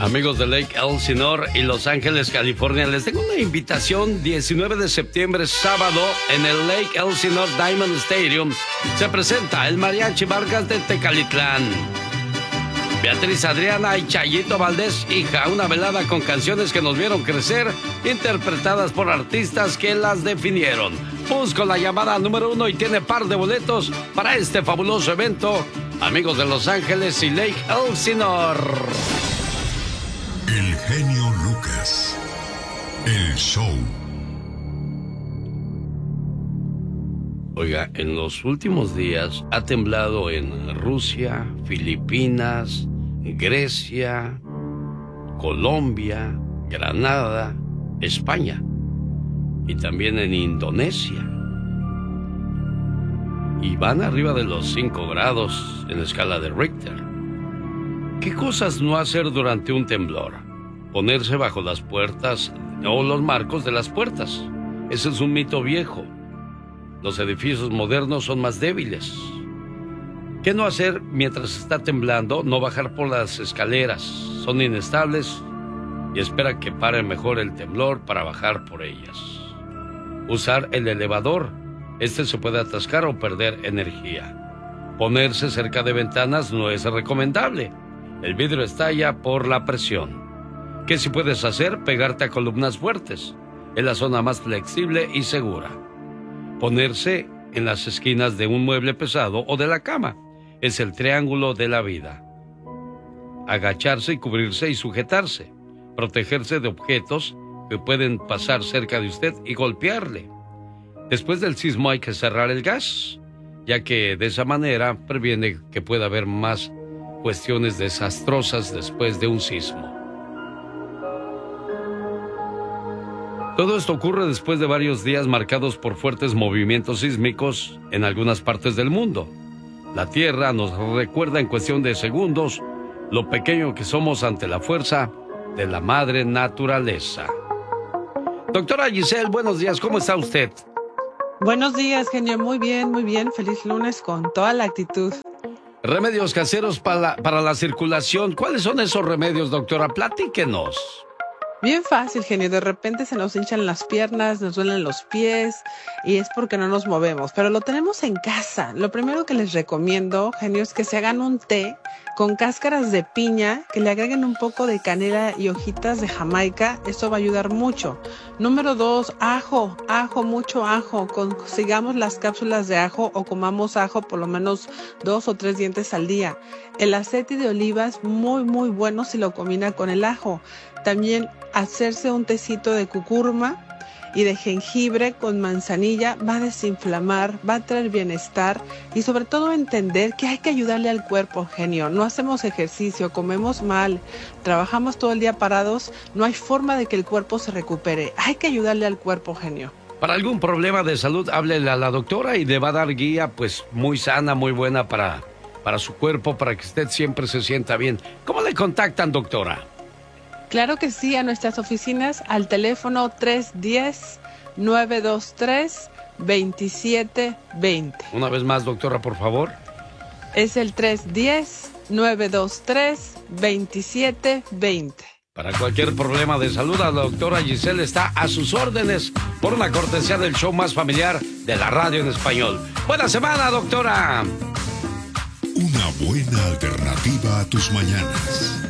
Amigos de Lake Elsinore y Los Ángeles, California, les tengo una invitación. 19 de septiembre, sábado, en el Lake Elsinore Diamond Stadium, se presenta el Mariachi Vargas de Tecalitlán. Beatriz Adriana y Chayito Valdés, hija, una velada con canciones que nos vieron crecer, interpretadas por artistas que las definieron. Busco la llamada número 1 y tiene par de boletos para este fabuloso evento. Amigos de Los Ángeles y Lake Elsinore. El genio Lucas. El show. Oiga, en los últimos días ha temblado en Rusia, Filipinas, Grecia, Colombia, Granada, España y también en Indonesia. Y van arriba de los 5 grados en la escala de Richter. ¿Qué cosas no hacer durante un temblor? Ponerse bajo las puertas o los marcos de las puertas. Ese es un mito viejo. Los edificios modernos son más débiles. ¿Qué no hacer mientras está temblando? No bajar por las escaleras. Son inestables y espera que pare mejor el temblor para bajar por ellas. Usar el elevador. Este se puede atascar o perder energía. Ponerse cerca de ventanas no es recomendable. El vidrio estalla por la presión. ¿Qué sí puedes hacer? Pegarte a columnas fuertes. Es la zona más flexible y segura. Ponerse en las esquinas de un mueble pesado o de la cama. Es el triángulo de la vida. Agacharse y cubrirse y sujetarse. Protegerse de objetos que pueden pasar cerca de usted y golpearle. Después del sismo hay que cerrar el gas, ya que de esa manera previene que pueda haber más cuestiones desastrosas después de un sismo. Todo esto ocurre después de varios días marcados por fuertes movimientos sísmicos en algunas partes del mundo. La Tierra nos recuerda en cuestión de segundos lo pequeño que somos ante la fuerza de la madre naturaleza. Doctora Giselle, buenos días, ¿cómo está usted? Buenos días, genio, muy bien, feliz lunes con toda la actitud. Remedios caseros para la circulación, ¿cuáles son esos remedios, doctora? Platíquenos. Bien fácil, genio. De repente se nos hinchan las piernas, nos duelen los pies y es porque no nos movemos. Pero lo tenemos en casa. Lo primero que les recomiendo, genio, es que se hagan un té con cáscaras de piña, que le agreguen un poco de canela y hojitas de Jamaica. Eso va a ayudar mucho. Número 2, ajo, mucho ajo. Consigamos las cápsulas de ajo o comamos ajo por lo menos 2 o 3 dientes al día. El aceite de oliva es muy bueno si lo combina con el ajo. También hacerse un tecito de cúrcuma y de jengibre con manzanilla va a desinflamar, va a traer bienestar y sobre todo entender que hay que ayudarle al cuerpo, genio. No hacemos ejercicio, comemos mal, trabajamos todo el día parados, no hay forma de que el cuerpo se recupere. Hay que ayudarle al cuerpo, genio. Para algún problema de salud, háblele a la doctora y le va a dar guía pues muy sana, muy buena para su cuerpo, para que usted siempre se sienta bien. ¿Cómo le contactan, doctora? Claro que sí, a nuestras oficinas al teléfono 310-923-2720. Una vez más, doctora, por favor. Es el 310-923-2720. Para cualquier problema de salud, la doctora Giselle está a sus órdenes por una cortesía del show más familiar de la radio en español. ¡Buena semana, doctora! Una buena alternativa a tus mañanas.